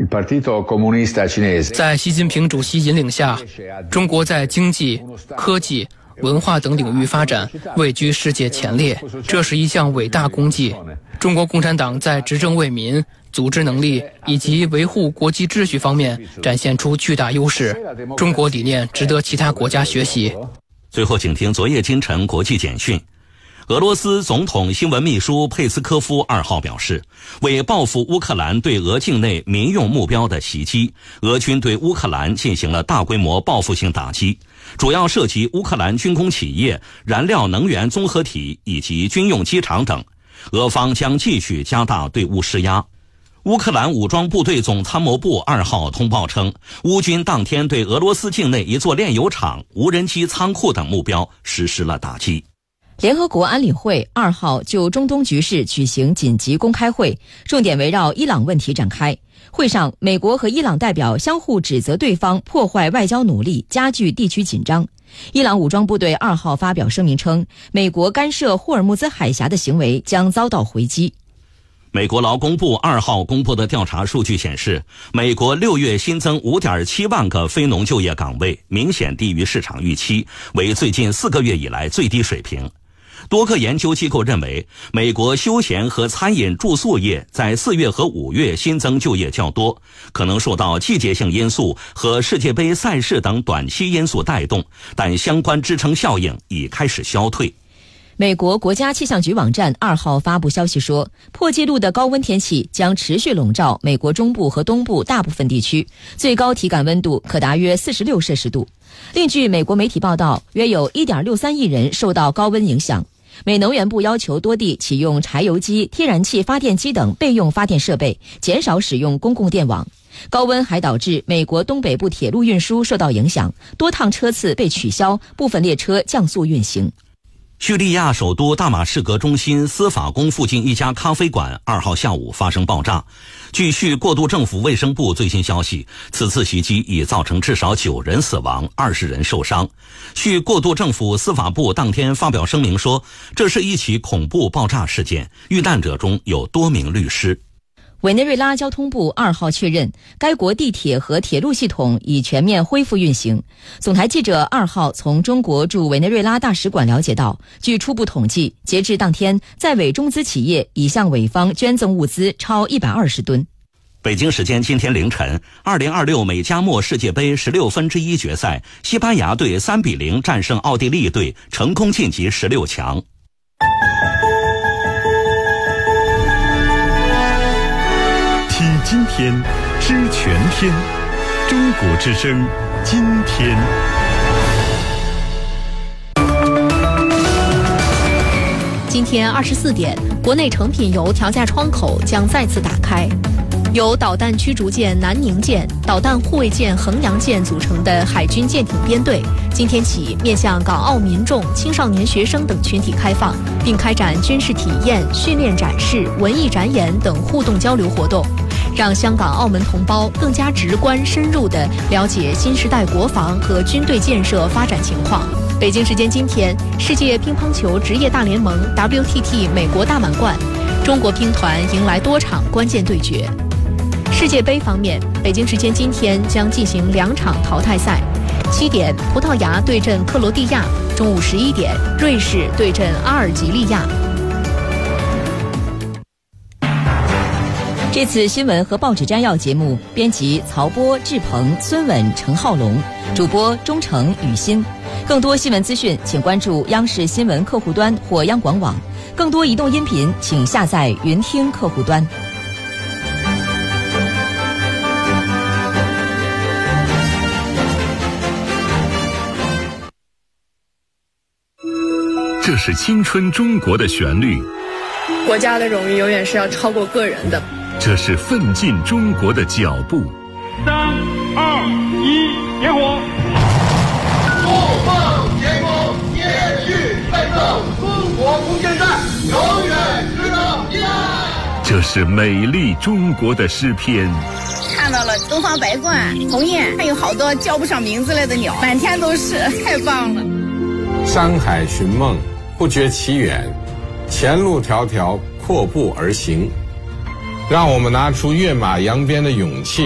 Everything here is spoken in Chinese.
在习近平主席引领下，中国在经济、科技、文化等领域发展位居世界前列，这是一项伟大功绩。中国共产党在执政为民、组织能力以及维护国际秩序方面展现出巨大优势，中国理念值得其他国家学习。 最后，请听昨夜今晨国际简讯。俄罗斯总统新闻秘书佩斯科夫2号表示，为报复乌克兰对俄境内民用目标的袭击，俄军对乌克兰进行了大规模报复性打击，主要涉及乌克兰军工企业、燃料能源综合体以及军用机场等。俄方将继续加大对乌施压。乌克兰武装部队总参谋部2号通报称，乌军当天对俄罗斯境内一座炼油厂、无人机仓库等目标实施了打击。 联合国安理会2号就中东局势举行紧急公开会，重点围绕伊朗问题展开。会上，美国和伊朗代表相互指责对方破坏外交努力，加剧地区紧张。伊朗武装部队2号发表声明称，美国干涉霍尔木兹海峡的行为将遭到回击。 美国劳工部2号公布的调查数据显示，美国6月新增 5.7 万个非农就业岗位，明显低于市场预期，为最近4个月以来最低水平。多个研究机构认为，美国休闲和餐饮住宿业在4月和5月新增就业较多，可能受到季节性因素和世界杯赛事等短期因素带动，但相关支撑效应已开始消退。 美国国家气象局网站2号发布消息说，破纪录的高温天气将持续笼罩美国中部和东部大部分地区，最高体感温度可达约46摄氏度。另据美国媒体报道，约有 1.63 亿人受到高温影响。美能源部要求多地启用柴油机、天然气发电机等备用发电设备，减少使用公共电网。高温还导致美国东北部铁路运输受到影响，多趟车次被取消，部分列车降速运行。 叙利亚首都大马士革中心司法宫附近一家咖啡馆2号下午发生爆炸。据叙过渡政府卫生部最新消息，此次袭击已造成至少9人死亡，20人受伤。叙过渡政府司法部当天发表声明说，这是一起恐怖爆炸事件，遇难者中有多名律师。 委内瑞拉交通部2号确认，该国地铁和铁路系统已全面恢复运行。总台记者2号从中国驻委内瑞拉大使馆了解到，据初步统计，截至当天，在委中资企业已向委方捐赠物资超120吨。 北京时间今天凌晨，2026美加墨世界杯16分之一决赛，西班牙队3-0战胜奥地利队，成功晋级16强。 听今天，知全天，中国之声，今天。 今天24点，国内成品油调价窗口将再次打开。由导弹驱逐舰南宁舰、导弹护卫舰衡阳舰组成的海军舰艇编队，今天起面向港澳民众、青少年学生等群体开放，并开展军事体验、训练展示、文艺展演等互动交流活动，让香港、澳门同胞更加直观、深入地了解新时代国防和军队建设发展情况。北京时间今天，世界乒乓球职业大联盟 WTT 美国大满贯，中国乒团迎来多场关键对决。世界杯方面，北京时间今天将进行2场淘汰赛，7点葡萄牙对阵克罗地亚，中午11点瑞士对阵阿尔及利亚。 这次新闻和报纸摘要节目，编辑曹波、志鹏、孙稳、程浩龙，主播钟诚、雨欣。更多新闻资讯，请关注央视新闻客户端或央广网。更多移动音频，请下载云听客户端。 这是青春中国的旋律， 国家的荣誉永远是要超过个人的。 这是奋进中国的脚步。 3、2、1，点火！ 不放前锋，继续奋斗，中国空间站永远值得依赖。 这是美丽中国的诗篇。 看到了东方白鹳、鸿雁，还有好多叫不上名字来的鸟，满天都是，太棒了。 山海寻梦，不觉其远，前路迢迢，阔步而行。让我们拿出跃马扬鞭的勇气。